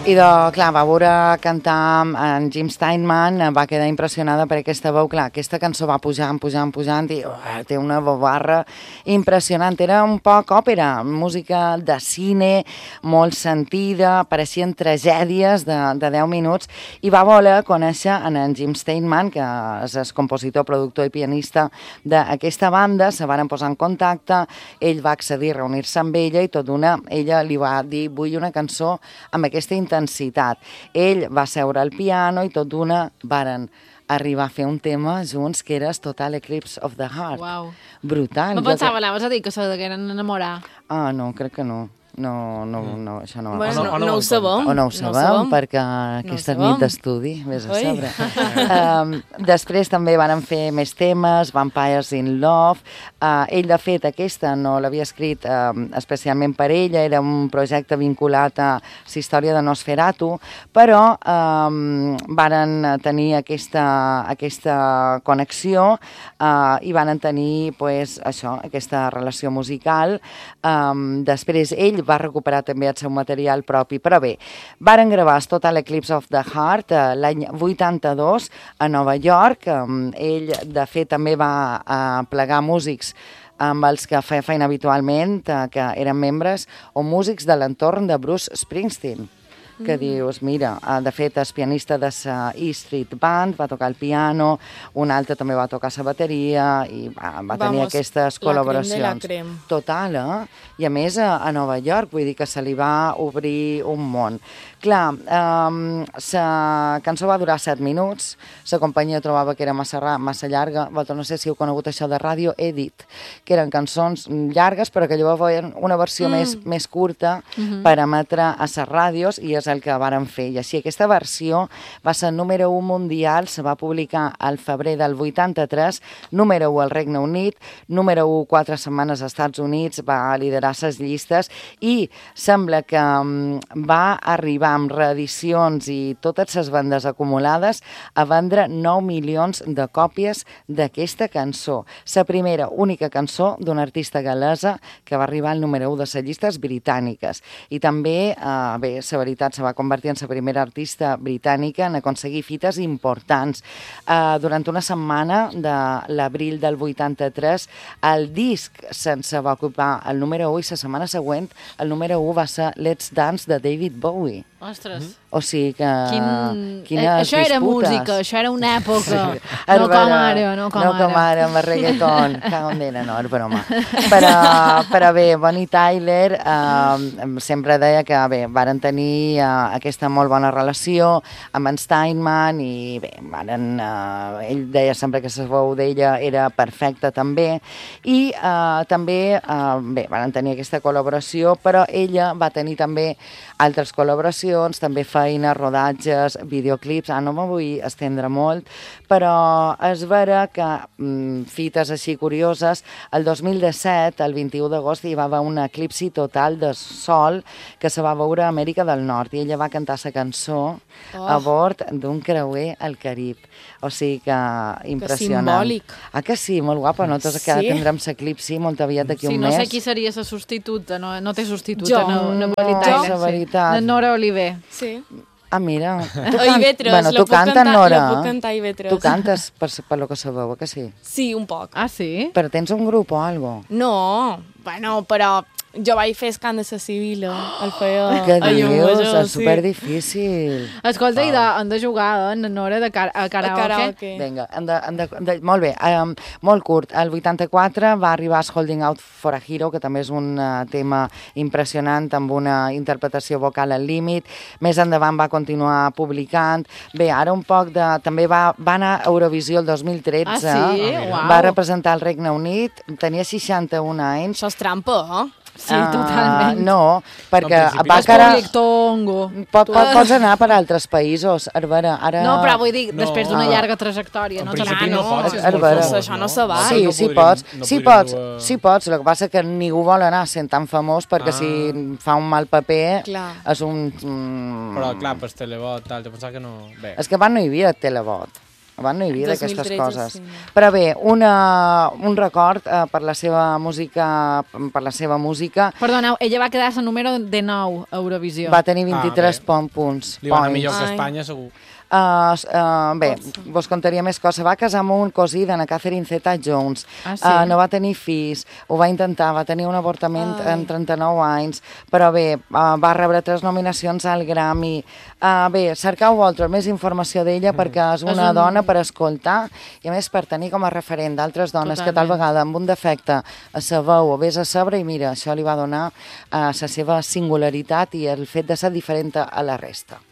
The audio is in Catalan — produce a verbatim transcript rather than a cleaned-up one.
I de, clar, va veure cantar en Jim Steinman, va quedar impressionada per aquesta veu, clar, aquesta cançó va pujant, pujant, pujant, i oh, té una barra impressionant. Era un poc òpera, música de cine, molt sentida, pareixien tragèdies de, de deu minuts, i va voler conèixer en, en Jim Steinman, que és el compositor, productor i pianista d'aquesta banda, se van posar en contacte, ell va accedir a reunir-se amb ella, i tot d'una, ella li va dir, vull una cançó amb aquesta intensitat. Ell va seure al piano i tot d'una varen arribar a fer un tema junts que era Total Eclipse of the Heart. Wow. Brutal. Me pensava, anaves a dir que se degueren enamorar. Ah, no, crec que no. No, no, no, això no va bueno, passar. no, no, no ho sabem. O no ho sabem, no ho sabem perquè aquesta no nit d'estudi, vés a saber. um, després també van fer més temes, Vampires in Love. Uh, ell, de fet, aquesta no l'havia escrit uh, especialment per ella, era un projecte vinculat a la història de Nosferatu, però um, varen tenir aquesta, aquesta connexió uh, i van tenir pues, això, aquesta relació musical. Um, després ell va recuperar també el seu material propi, però bé, varen gravar Total Eclipse of the Heart eh, l'any vuitanta-dos a Nova York. Eh, ell, de fet, també va eh, plegar músics amb els que feia feina habitualment, eh, que eren membres o músics de l'entorn de Bruce Springsteen, que mm. dius, mira, de fet, és pianista de la E Street Band, va tocar el piano, un altre també va tocar la bateria, i va, va tenir Vamos, aquestes col·laboracions. la crem de la crem. Total, eh? I a més, a, a Nova York, vull dir que se li va obrir un món. Clar, um, la cançó va durar set minuts, la companyia trobava que era massa, massa llarga, vosaltres no sé si heu conegut això de Ràdio Edit, que eren cançons llargues, però que llavors feien una versió mm. més, més curta mm-hmm. per emetre a les ràdios, i és el que varen fer. I així aquesta versió va ser número u mundial, se va publicar al febrer del vuitanta-tres, número u al Regne Unit, número u quatre setmanes als Estats Units, va liderar les llistes, i sembla que um, va arribar amb reedicions i totes les bandes acumulades a vendre nou milions de còpies d'aquesta cançó. La primera, única cançó d'una artista gal·lesa que va arribar al número u de les llistes britàniques. I també, eh, bé, la veritat, se va convertir en la primera artista britànica en aconseguir fites importants. Eh, durant una setmana de l'abril del vuitanta-tres, el disc sense va ocupar el número u, i la setmana següent el número u va ser Let's Dance de David Bowie. Ostres. Mm. O sigui que... Quin... Quines eh, això disputes. Era música, això era una època. Sí. No com ara, no com no ara. com ara, amb el reggaeton. Cagondera, no, és broma. Però, però bé, Bonnie Tyler eh, sempre deia que bé, varen tenir eh, aquesta molt bona relació amb en Steinman, i bé, varen, eh, ell deia sempre que la veu d'ella era perfecta també, i eh, també eh, bé, varen tenir aquesta col·laboració, però ella va tenir també altres col·laboracions, també feina, rodatges, videoclips. Ah, no me vull estendre molt, però és vera que mm, fites així curioses, el dos mil disset, el vint-i-u d'agost, hi va haver un eclipsi total de sol que se va veure a Amèrica del Nord, i ella va cantar la cançó oh. a bord d'un creuer al Carib. O sigui que impressionant. Que simbòlic. Ah, que sí, molt guapa, no? Tots que sí. Tindrem l'eclipsi molt aviat d'aquí sí, un no mes. sé qui seria la substituta, no, no té substituta, jo. no, no, no, no, sí. La Nora Oliver. Sí. Ah, mira. Tu can... Ivetres, bueno, tu cantes, cantar, Nora. Lo puc cantar Ivetres. Tu cantes, per, per lo que sabeu, que sí? Sí, un poc. Ah, sí? Però tens un grup o algo? No, bueno, però jo vaig fer el cant de la Sibila, el feia Què a Llum dius? Major, És superdifícil. Escolta, i de, han de jugar, en Nora, de car a karaoke? A karaoke. Vinga, hem de, hem de, hem de, molt bé, um, molt curt. El vuitanta-quatre va arribar Holding Out for a Hero, que també és un uh, tema impressionant, amb una interpretació vocal al límit. Més endavant va continuar publicant. Bé, ara un poc de... També va, va anar a Eurovisió el dos mil tretze. Ah, sí? Uau. Va representar el Regne Unit. Tenia seixanta-un anys. Això és trampa, eh? Sí, totalment. Uh, no, perquè no, va cara... Pot, pot, pots anar per altres països, Arbara. Ara... No, però vull dir, no. després d'una llarga trajectòria. En No, principi no, no pots, és Arbara. molt fort, Això no se va. Sí, no sí podríem, pots, no sí podríem pots, dur a... sí pots. El que passa que ningú vol anar sent tan famós, perquè ah. si fa un mal paper clar. És un... Mm... Però clar, per televot, tal, te pensava que no... Bé. És que abans no hi havia televot. Abans no hi havia dos mil d'aquestes tretze, coses. sí, no. Però bé, una, un record eh, per la seva música, per la seva música, Perdoneu, ella va quedar-se número dinou a Eurovisió. va tenir vint-i-tres Ah, bé. pon- punts. Li va anar points. millor que Ai. Espanya, segur. Uh, uh, bé, Pot ser. vos contaria més coses. Va casar amb un cosí d'Anna Catherine Zeta-Jones. Ah, sí? Uh, no va tenir fills, ho va intentar, va tenir un avortament Ai. en trenta-nou anys, però bé, uh, va rebre tres nominacions al Grammy. Uh, bé, cercau vosaltres més informació d'ella Mm. perquè és una És un- dona per escoltar i a més per tenir com a referent d'altres dones que tal Totalment. vegada amb un defecte a sa veu o vés a sabre i mira, això li va donar uh, la seva singularitat i el fet de ser diferent a la resta.